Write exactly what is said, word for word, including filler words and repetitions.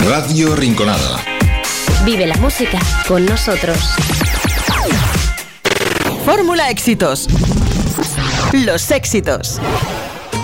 Radio Rinconada. Vive la música con nosotros. Fórmula Éxitos. Los éxitos.